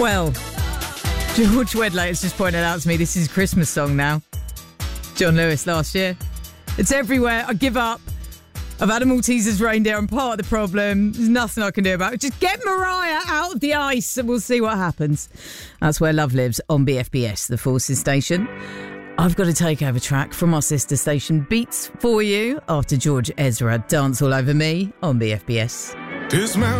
Well, George Wedlow has just pointed out to me this is a Christmas song now. John Lewis last year. It's everywhere. I give up. I've had a Maltesers reindeer. I'm part of the problem. There's nothing I can do about it. Just get Mariah out of the ice and we'll see what happens. That's where love lives on BFBS, the Forces station. I've got a takeover track from our sister station Beats for you after George Ezra, Dance All Over Me on BFBS.